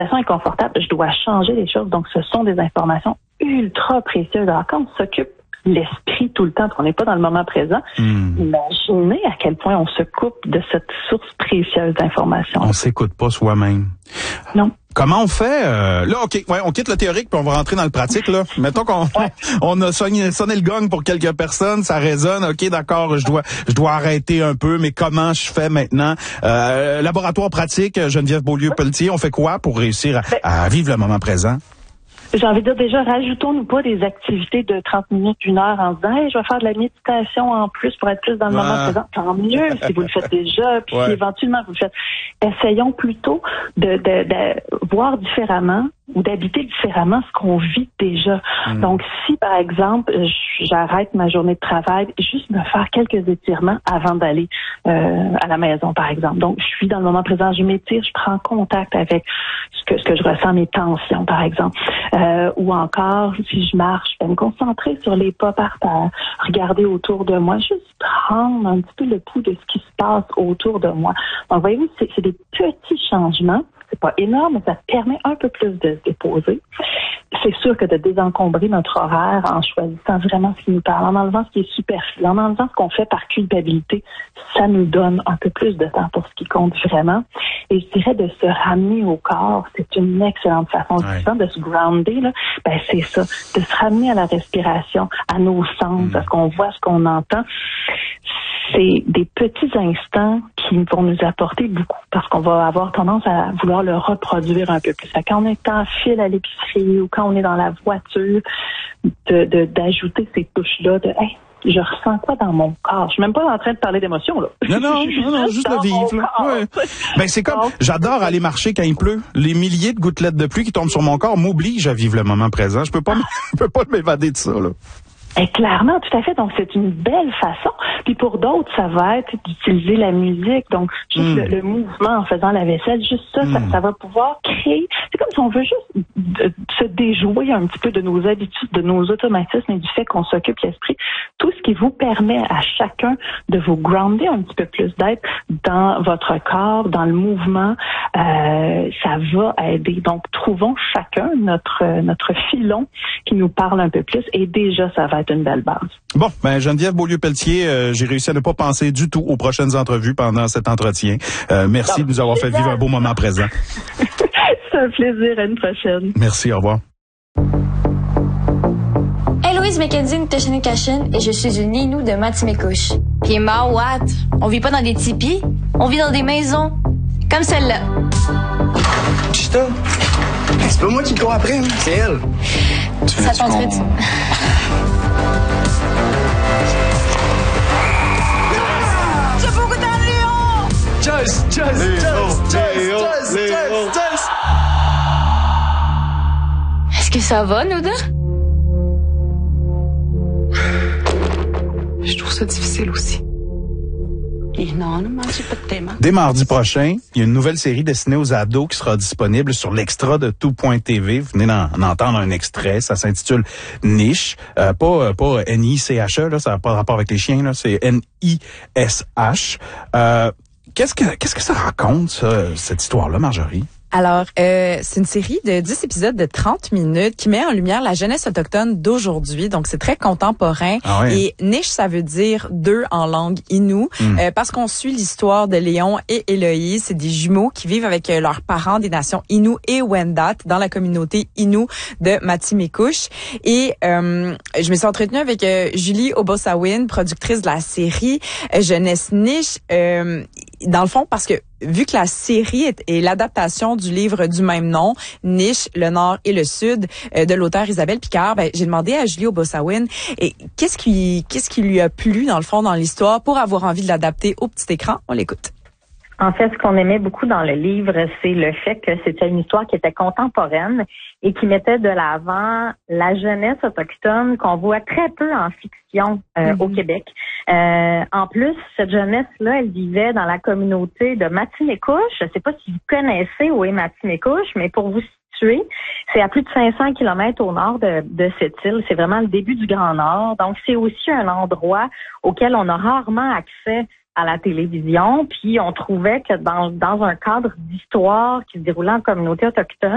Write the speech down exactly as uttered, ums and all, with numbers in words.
inconfortable, je dois changer les choses. Donc, ce sont des informations ultra précieuses. Alors, quand on s'occupe l'esprit tout le temps, qu'on n'est pas dans le moment présent, mmh. imaginez à quel point on se coupe de cette source précieuse d'informations. On s'écoute pas soi-même. Non. Comment on fait? Euh, là, OK, ouais, on quitte le théorique puis on va rentrer dans le pratique. Là. Mettons qu'on ouais. on a sonné, sonné le gong pour quelques personnes, ça résonne. OK, d'accord, je dois je dois arrêter un peu, mais comment je fais maintenant? Euh, laboratoire pratique, Geneviève Beaulieu-Pelletier, on fait quoi pour réussir à, à vivre le moment présent? J'ai envie de dire déjà, rajoutons-nous pas des activités de trente minutes, une heure en disant hey, je vais faire de la méditation en plus pour être plus dans le ouais. moment présent. Tant mieux si vous le faites déjà, puis ouais. si éventuellement vous le faites. Essayons plutôt de, de, de voir différemment ou d'habiter différemment ce qu'on vit déjà. Mmh. Donc, si, par exemple, j'arrête ma journée de travail, juste me faire quelques étirements avant d'aller euh, à la maison, par exemple. Donc, je suis dans le moment présent, je m'étire, je prends contact avec ce que, ce que je ressens, mes tensions, par exemple. Euh, ou encore, si je marche, je vais me concentrer sur les pas par terre, regarder autour de moi, juste prendre un petit peu le pouls de ce qui se passe autour de moi. Donc, voyez-vous, c'est, c'est des petits changements. C'est pas énorme, mais ça permet un peu plus de se déposer. C'est sûr que de désencombrer notre horaire en choisissant vraiment ce qui nous parle, en enlevant ce qui est superflu, en enlevant ce qu'on fait par culpabilité, ça nous donne un peu plus de temps pour ce qui compte vraiment. Et je dirais de se ramener au corps, c'est une excellente façon ouais. de se grounder, là. Ben, c'est ça, de se ramener à la respiration, à nos sens, mmh. à ce qu'on voit, ce qu'on entend. C'est des petits instants qui vont nous apporter beaucoup parce qu'on va avoir tendance à vouloir le reproduire un peu plus. Quand on est en file à l'épicerie ou quand on est dans la voiture, de, de, d'ajouter ces touches-là de hey, je ressens quoi dans mon corps? Je suis même pas en train de parler d'émotion, là. Non, non, non, non, juste le vivre, là. Ouais. Ben, c'est comme, j'adore aller marcher quand il pleut. Les milliers de gouttelettes de pluie qui tombent sur mon corps m'obligent à vivre le moment présent. Je peux pas, je peux pas m'évader de ça, là. Et clairement, tout à fait. Donc, c'est une belle façon. Puis pour d'autres, ça va être d'utiliser la musique. Donc, juste mm. le, le mouvement en faisant la vaisselle, juste ça, mm. ça, ça va pouvoir créer... C'est comme si on veut juste de, se déjouer un petit peu de nos habitudes, de nos automatismes et du fait qu'on s'occupe l'esprit. Tout ce qui vous permet à chacun de vous grounder un petit peu plus, d'être dans votre corps, dans le mouvement, euh, ça va aider. Donc, trouvons chacun notre, notre filon qui nous parle un peu plus et déjà, ça va être une belle base. Bon, ben Geneviève Beaulieu-Pelletier, euh, j'ai réussi à ne pas penser du tout aux prochaines entrevues pendant cet entretien. Euh, merci non, de nous avoir fait vivre un beau moment présent. C'est un plaisir, à une prochaine. Merci, au revoir. Héloïse Mackenzie Nteshane-Cashin et je suis une Inou de Matimekouche. Puis ma what? On vit pas dans des tipis, on vit dans des maisons. Comme celle-là. Chita, c'est pas moi qui cours après, c'est elle. Ça tenterait de... C'est beaucoup d'un lion! Joyce, Joyce, Joyce, Joyce, Joyce, Joyce! Est-ce que ça va, nous deux? Je trouve ça difficile aussi. Dès mardi prochain, il y a une nouvelle série destinée aux ados qui sera disponible sur l'extra de tout point t v. Vous venez d'en entendre un extrait. Ça s'intitule Niche. Euh, pas pas N I C H E, là, ça n'a pas de rapport avec les chiens, là. C'est N I S H. Euh, qu'est-ce que qu'est-ce que ça raconte, ça, cette histoire-là, Marjorie? Alors, euh, c'est une série de dix épisodes de trente minutes qui met en lumière la jeunesse autochtone d'aujourd'hui. Donc, c'est très contemporain. Ah ouais. Et niche, ça veut dire deux en langue inou, mm. euh, parce qu'on suit l'histoire de Léon et Héloïse. C'est des jumeaux qui vivent avec euh, leurs parents des nations Innu et Wendat dans la communauté Innu de Matimekouche. Et euh, je me suis entretenue avec euh, Julie Obosawin, productrice de la série euh, Jeunesse Niche. Euh, dans le fond, parce que vu que la série est, est l'adaptation du livre du même nom, Niche, le Nord et le Sud, euh, de l'auteur Isabelle Picard, ben, j'ai demandé à Julie Obosawin et qu'est-ce qui, qu'est-ce qui lui a plu dans le fond dans l'histoire pour avoir envie de l'adapter au petit écran. On l'écoute. En fait, ce qu'on aimait beaucoup dans le livre, c'est le fait que c'était une histoire qui était contemporaine et qui mettait de l'avant la jeunesse autochtone qu'on voit très peu en fiction euh, mm-hmm. au Québec. Euh, en plus, cette jeunesse-là, elle vivait dans la communauté de Matimekouche. Je ne sais pas si vous connaissez où est Matimekouche, mais pour vous situer, c'est à plus de cinq cents kilomètres au nord de, de cette île. C'est vraiment le début du Grand Nord. Donc, c'est aussi un endroit auquel on a rarement accès à la télévision, puis on trouvait que dans, dans un cadre d'histoire qui se déroulait en communauté autochtone,